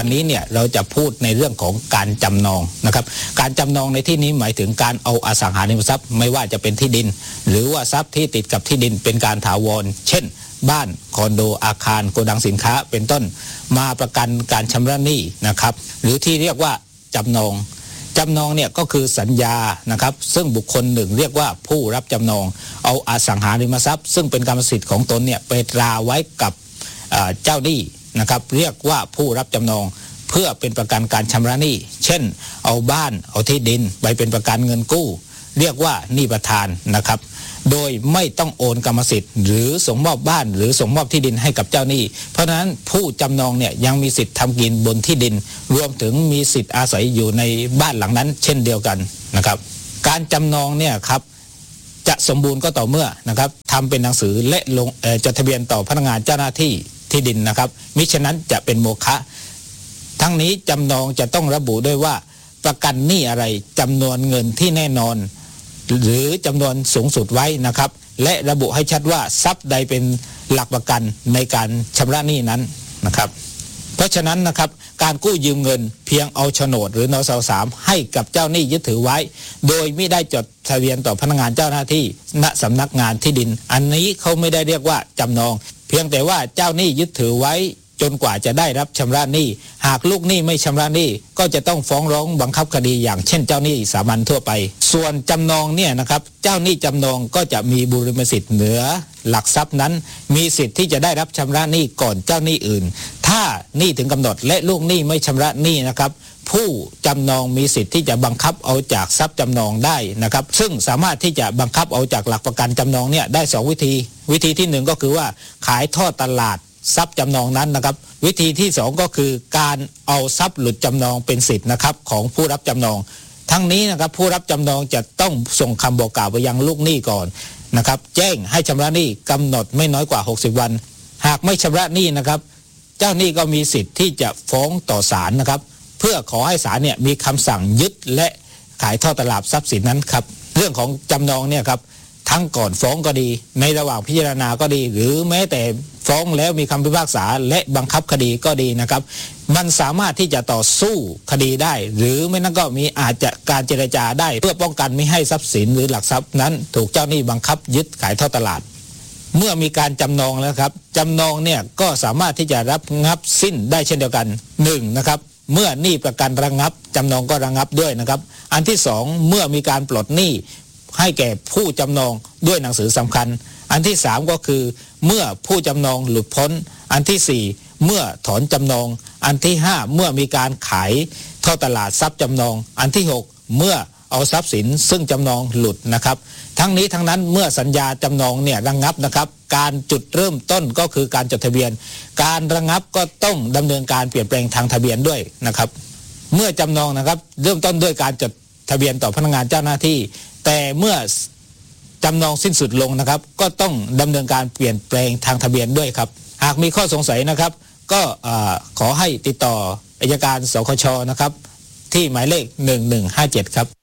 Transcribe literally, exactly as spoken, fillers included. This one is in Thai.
วันนี้เนี่ยเราจะพูดในเรื่องของการจำนองนะครับการจำนองในที่นี้หมายถึงการเอาอสังหาริมทรัพย์ไม่ว่าจะเป็นที่ดินหรือว่าทรัพย์ที่ติดกับที่ดินเป็นการถาวรเช่นบ้านคอนโดอาคารโกดังสินค้าเป็นต้นมาประกันการชำระหนี้นะครับหรือที่เรียกว่าจำนองจำนองเนี่ยก็คือสัญญานะครับซึ่งบุคคลหนึ่งเรียกว่าผู้รับจำนองเอาอสังหาริมทรัพย์ซึ่งเป็นกรรมสิทธิ์ของตนเนี่ยไปตราไว้กับเจ้าหนี้นะครับเรียกว่าผู้รับจำนองเพื่อเป็นประกันการชำระหนี้เช่นเอาบ้านเอาที่ดินไปเป็นประกันเงินกู้เรียกว่าหนี้ประธานนะครับโดยไม่ต้องโอนกรรมสิทธิ์หรือส่งมอบบ้านหรือส่งมอบที่ดินให้กับเจ้าหนี้เพราะฉะนั้นผู้จำนองเนี่ยยังมีสิทธิ์ทำกินบนที่ดินรวมถึงมีสิทธิ์อาศัยอยู่ในบ้านหลังนั้นเช่นเดียวกันนะครับการจำนองเนี่ยครับจะสมบูรณ์ก็ต่อเมื่อนะครับทำเป็นหนังสือและลงจดทะเบียนต่อพนักงานเจ้าหน้าที่ที่ดินนะครับมิฉะนั้นจะเป็นโมฆะทั้งนี้จำนองจะต้องระบุด้วยว่าประกันหนี้อะไรจำนวนเงินที่แน่นอนหรือจำนวนสูงสุดไว้นะครับและระบุให้ชัดว่าทรัพย์ใดเป็นหลักประกันในการชำระหนี้นั้นนะครับเพราะฉะนั้นนะครับการกู้ยืมเงินเพียงเอาโฉนดหรือนสสามให้กับเจ้าหนี้ยึดถือไว้โดยไม่ได้จดทะเบียนต่อพนักงานเจ้าหน้าที่ณสำนักงานที่ดินอันนี้เขาไม่ได้เรียกว่าจำนองเพียงแต่ว่าเจ้าหนี้ยึดถือไว้จนกว่าจะได้รับชำระหนี้หากลูกหนี้ไม่ชำระหนี้ก็จะต้องฟ้องร้องบังคับคดีอย่างเช่นเจ้าหนี้สามัญทั่วไปส่วนจำนองเนี่ยนะครับเจ้าหนี้จำนองก็จะมีบุริมสิทธิ์เหนือหลักทรัพย์นั้นมีสิทธิ์ที่จะได้รับชำระหนี้ก่อนเจ้าหนี้อื่นถ้าหนี้ถึงกำหนดและลูกหนี้ไม่ชำระหนี้นะครับผู้จำนองมีสิทธิ์ที่จะบังคับเอาจากทรัพย์จำนองได้นะครับซึ่งสามารถที่จะบังคับเอาจากหลักประกันจำนองเนี่ยได้สองวิธีวิธีที่หนึ่งก็คือว่าขายทอดตลาดทรัพย์จำนองนั้นนะครับวิธีที่สองก็คือการเอาทรัพย์หลุดจำนองเป็นสิทธิ์นะครับของผู้รับจำนองทั้งนี้นะครับผู้รับจำนองจะต้องส่งคำบอกกล่าวไปยังลูกหนี้ก่อนนะครับแจ้งให้ชำระหนี้กำหนดไม่น้อยกว่าหกสิบวันหากไม่ชำระหนี้นะครับเจ้าหนี้ก็มีสิทธิ์ที่จะฟ้องต่อศาลนะครับเพื่อขอให้ศาลเนี่ยมีคำสั่งยึดและขายทอดตลาดทรัพย์สินนั้นครับเรื่องของจำนองเนี่ยครับทั้งก่อนฟ้องก็ดีในระหว่างพิจารณาก็ดีหรือแม้แต่ฟ้องแล้วมีคำพิพากษาและบังคับคดีก็ดีนะครับมันสามารถที่จะต่อสู้คดีได้หรือไม่นั้นก็มีอาจจะการเจรจาได้เพื่อป้องกันไม่ให้ทรัพย์สินหรือหลักทรัพย์นั้นถูกเจ้าหนี้บังคับยึดขายทอดตลาดเมื่อมีการจำนองแล้วครับจำนองเนี่ยก็สามารถที่จะรับงับสิ้นได้เช่นเดียวกันหนึ่งนะครับเมื่อหนี้ประกันระงับจำนองก็ระงับด้วยนะครับอันที่สองเมื่อมีการปลดหนี้ให้แก่ผู้จำนองด้วยหนังสือสำคัญอันที่สามก็คือเมื่อผู้จำนองหลุดพ้นอันที่สี่เมื่อถอนจำนองอันที่ห้าเมื่อมีการขายทอดตลาดทรัพย์จำนองอันที่หกเมื่อเอาทรัพย์สินซึ่งจำนองหลุดนะครับทั้งนี้ทั้งนั้นเมื่อสัญญาจำนองเนี่ยระงับนะครับการจุดเริ่มต้นก็คือการจดทะเบียนการระงับก็ต้องดำเนินการเปลี่ยนแปลงทางทะเบียนด้วยนะครับเมื่อจำนองนะครับเริ่มต้นด้วยการจดทะเบียนต่อพนักงานเจ้าหน้าที่แต่เมื่อจำนองสิ้นสุดลงนะครับก็ต้องดำเนินการเปลี่ยนแปลงทางทะเบียนด้วยครับหากมีข้อสงสัยนะครับก็ขอให้ติดต่ออัยการสคช.นะครับที่หมายเลขหนึ่งหนึ่งห้าเจ็ดครับ